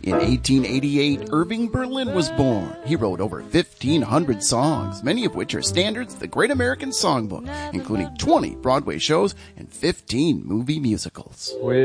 In 1888, Irving Berlin was born. He wrote over 1,500 songs, many of which are standards of the Great American Songbook, including 20 Broadway shows and 15 movie musicals.